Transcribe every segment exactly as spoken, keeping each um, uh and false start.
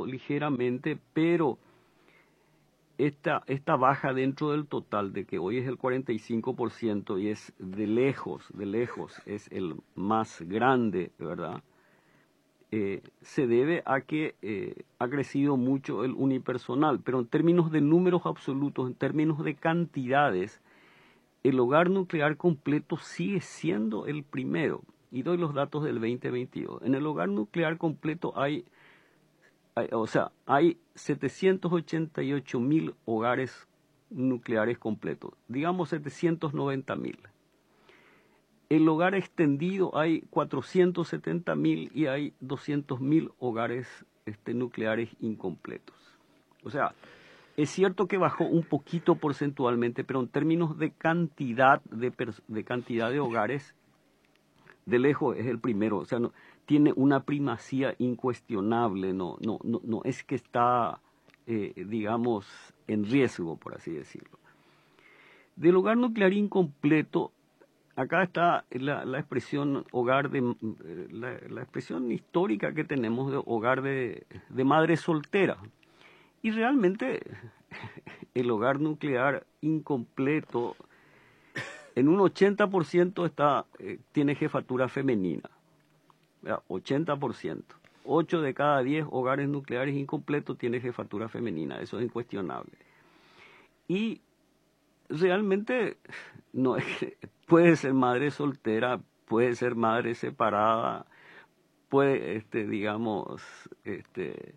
ligeramente, pero esta, esta baja dentro del total, de que hoy es el cuarenta y cinco por ciento y es de lejos, de lejos, es el más grande, ¿verdad? Eh, se debe a que eh, ha crecido mucho el unipersonal, pero en términos de números absolutos, en términos de cantidades, el hogar nuclear completo sigue siendo el primero. Y doy los datos del veinte veintidós. En el hogar nuclear completo hay, hay o sea, hay setecientos ochenta y ocho mil hogares nucleares completos, digamos setecientos noventa mil. El hogar extendido hay cuatrocientos setenta mil y hay doscientos mil hogares este, nucleares incompletos. O sea, es cierto que bajó un poquito porcentualmente, pero en términos de cantidad de, de, cantidad de hogares, de lejos es el primero. O sea, no, tiene una primacía incuestionable, no, no, no, no es que está, eh, digamos, en riesgo, por así decirlo. Del hogar nuclear incompleto, acá está la, la expresión hogar de la, la expresión histórica que tenemos de hogar de, de madre soltera. Y realmente el hogar nuclear incompleto en un ochenta por ciento está, eh, tiene jefatura femenina. ¿Verdad? ochenta por ciento. ocho de cada diez hogares nucleares incompletos tiene jefatura femenina. Eso es incuestionable. Y realmente no es que puede ser madre soltera, puede ser madre separada, puede, este, digamos, este,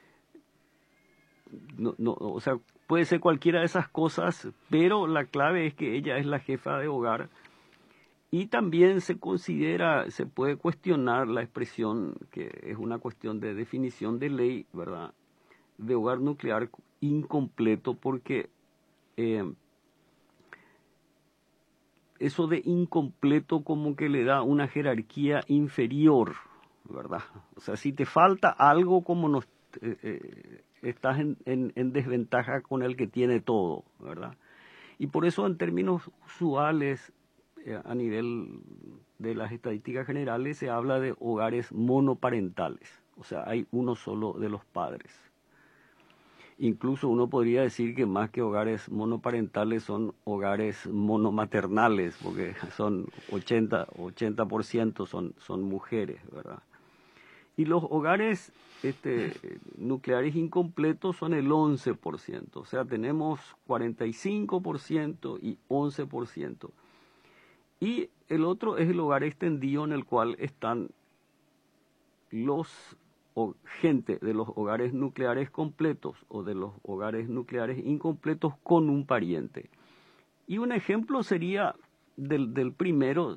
no, no, o sea, puede ser cualquiera de esas cosas, pero la clave es que ella es la jefa de hogar. Y también se considera, se puede cuestionar la expresión, que es una cuestión de definición de ley, ¿verdad?, de hogar nuclear incompleto, porque eh, eso de incompleto como que le da una jerarquía inferior, ¿verdad? O sea, si te falta algo, como no, eh, eh, estás en, en, en desventaja con el que tiene todo, ¿verdad? Y por eso en términos usuales, eh, a nivel de las estadísticas generales, se habla de hogares monoparentales, o sea, hay uno solo de los padres. Incluso uno podría decir que más que hogares monoparentales son hogares monomaternales, porque son ochenta por ciento son, son mujeres, ¿verdad? Y los hogares este, nucleares incompletos son el once por ciento, o sea, tenemos cuarenta y cinco por ciento y once por ciento. Y el otro es el hogar extendido, en el cual están los o gente de los hogares nucleares completos o de los hogares nucleares incompletos con un pariente. Y un ejemplo sería del, del primero,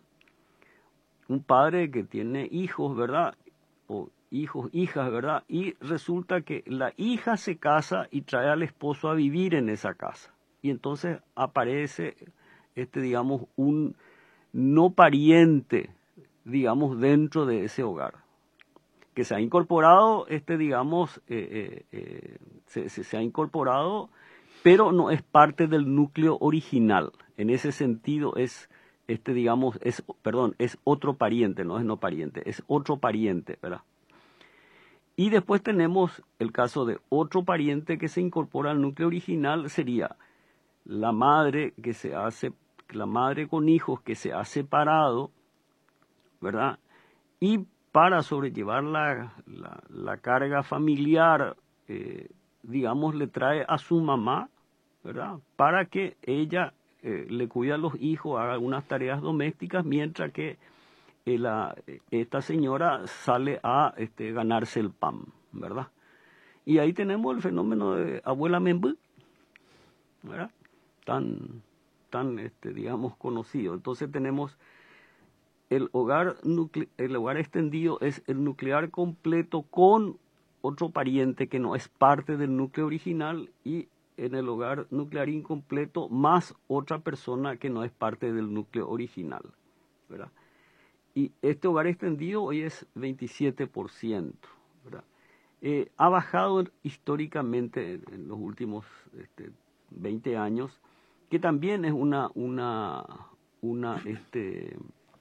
un padre que tiene hijos, ¿verdad? O hijos, hijas, ¿verdad? Y resulta que la hija se casa y trae al esposo a vivir en esa casa. Y entonces aparece, este, digamos, un no pariente, digamos, dentro de ese hogar, que se ha incorporado, este, digamos, eh, eh, eh, se, se, se ha incorporado, pero no es parte del núcleo original. En ese sentido es, este, digamos, es, perdón, es otro pariente, no es no pariente, es otro pariente, ¿verdad? Y después tenemos el caso de otro pariente que se incorpora al núcleo original, sería la madre que se hace, la madre con hijos que se ha separado, ¿verdad? Y para sobrellevar la, la, la carga familiar, eh, digamos, le trae a su mamá, ¿verdad?, para que ella eh, le cuide a los hijos, haga algunas tareas domésticas, mientras que eh, la, esta señora sale a este, ganarse el pan, ¿verdad? Y ahí tenemos el fenómeno de abuela Membú, ¿verdad?, tan, tan este, digamos, conocido. Entonces tenemos el hogar, nucle el hogar extendido, es el nuclear completo con otro pariente que no es parte del núcleo original, y en el hogar nuclear incompleto más otra persona que no es parte del núcleo original, ¿verdad? Y este hogar extendido hoy es veintisiete por ciento, ¿verdad? Eh, ha bajado históricamente en los últimos este, veinte años, que también es una, una, una, este,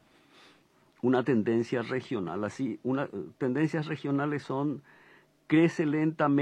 una tendencia regional. Así, una, tendencias regionales son: crece lentamente